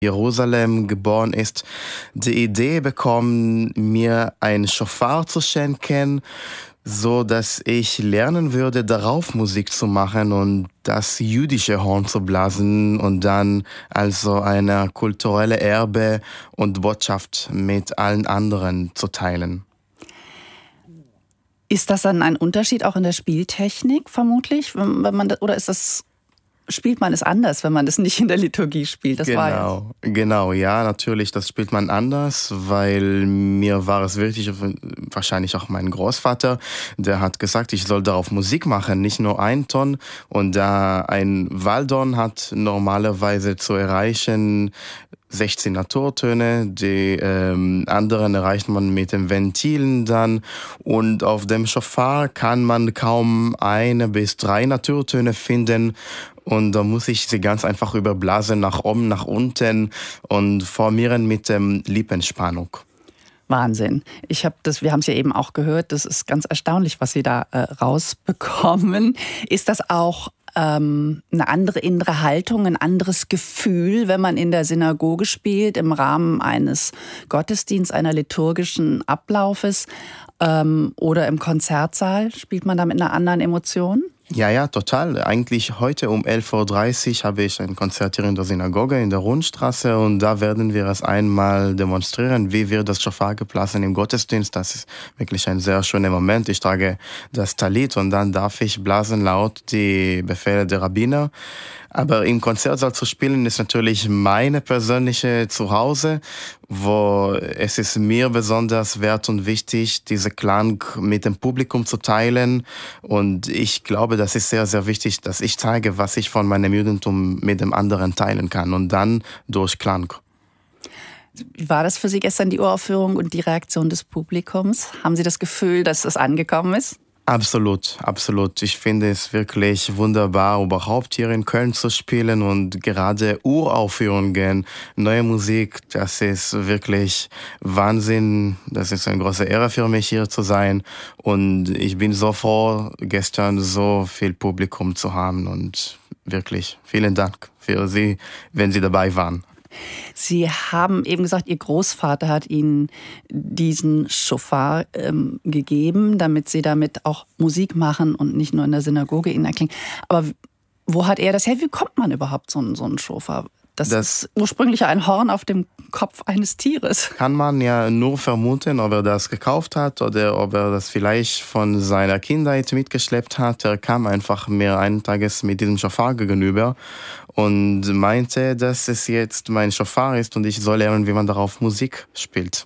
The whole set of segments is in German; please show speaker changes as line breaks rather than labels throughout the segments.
Jerusalem geboren ist, die Idee bekommen, mir ein Schofar zu schenken, so dass ich lernen würde, darauf Musik zu machen und das jüdische Horn zu blasen und dann also eine kulturelle Erbe und Botschaft mit allen anderen zu teilen.
Ist das dann ein Unterschied auch in der Spieltechnik vermutlich, wenn man das, oder spielt man es anders, wenn man es nicht in der Liturgie spielt?
Genau, ja, natürlich, das spielt man anders, weil mir war es wichtig, wahrscheinlich auch mein Großvater, der hat gesagt, ich soll darauf Musik machen, nicht nur ein Ton. Und da ein Waldhorn hat normalerweise zu erreichen 16 Naturtöne, die anderen erreicht man mit den Ventilen dann. Und auf dem Schofar kann man kaum 1 bis 3 Naturtöne finden. Und da muss ich sie ganz einfach überblasen, nach oben, nach unten und formieren mit dem Lippenspannung.
Wahnsinn. Wir haben es ja eben auch gehört, das ist ganz erstaunlich, was Sie da rausbekommen. Ist das auch eine andere innere Haltung, ein anderes Gefühl, wenn man in der Synagoge spielt, im Rahmen eines Gottesdienstes, einer liturgischen Ablaufes oder im Konzertsaal? Spielt man da mit einer anderen Emotion?
Ja, total. Eigentlich heute um 11:30 Uhr habe ich ein Konzert hier in der Synagoge in der Rundstraße und da werden wir es einmal demonstrieren, wie wir das Schofar geblasen im Gottesdienst. Das ist wirklich ein sehr schöner Moment. Ich trage das Talit und dann darf ich blasen laut die Befehle der Rabbiner. Aber im Konzertsaal zu spielen ist natürlich meine persönliche Zuhause, wo es ist mir besonders wert und wichtig, diese Klang mit dem Publikum zu teilen. Und ich glaube, das ist sehr, sehr wichtig, dass ich zeige, was ich von meinem Judentum mit dem anderen teilen kann und dann durch Klang.
Wie war das für Sie gestern, die Uraufführung und die Reaktion des Publikums? Haben Sie das Gefühl, dass es angekommen ist?
Absolut. Ich finde es wirklich wunderbar, überhaupt hier in Köln zu spielen und gerade Uraufführungen, neue Musik, das ist wirklich Wahnsinn. Das ist eine große Ehre für mich, hier zu sein und ich bin so froh, gestern so viel Publikum zu haben und wirklich vielen Dank für Sie, wenn Sie dabei waren.
Sie haben eben gesagt, Ihr Großvater hat Ihnen diesen Schofar gegeben, damit Sie damit auch Musik machen und nicht nur in der Synagoge ihn erklingen. Aber wo hat er das her? Wie kommt man überhaupt so einen Schofar? Das ist ursprünglich ein Horn auf dem Kopf eines Tieres.
Kann man ja nur vermuten, ob er das gekauft hat oder ob er das vielleicht von seiner Kindheit mitgeschleppt hat. Er kam einfach mir eines Tages mit diesem Schofar gegenüber und meinte, dass es jetzt mein Schofar ist und ich soll lernen, wie man darauf Musik spielt.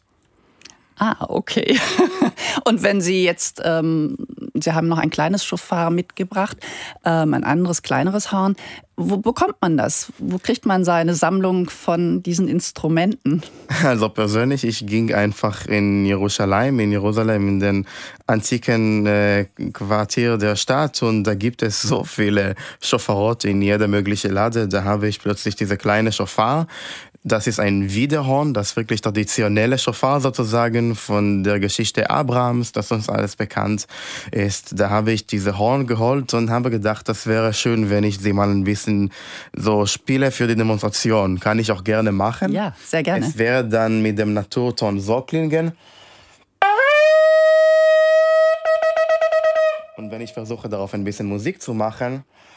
Ah, okay. Und wenn Sie jetzt, Sie haben noch ein kleines Schofar mitgebracht, ein anderes, kleineres Horn. Wo bekommt man das? Wo kriegt man seine Sammlung von diesen Instrumenten?
Also persönlich, ich ging einfach in Jerusalem, in den antiken Quartier der Stadt und da gibt es so viele Schofarot in jeder möglichen Lade. Da habe ich plötzlich diese kleine Schofar. Das ist ein Widerhorn, das wirklich traditionelle Schofar sozusagen von der Geschichte Abrahams, das uns alles bekannt ist. Da habe ich diese Horn geholt und habe gedacht, das wäre schön, wenn ich sie mal ein bisschen so spiele für die Demonstration. Kann ich auch gerne machen.
Ja, sehr gerne.
Es wäre dann mit dem Naturton so klingen. Und wenn ich versuche, darauf ein bisschen Musik zu machen,